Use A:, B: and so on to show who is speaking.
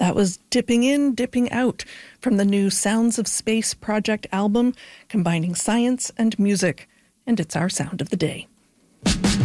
A: That was Dipping In, Dipping Out from the new Sounds of Space Project album, combining science and music. And it's our sound of the day.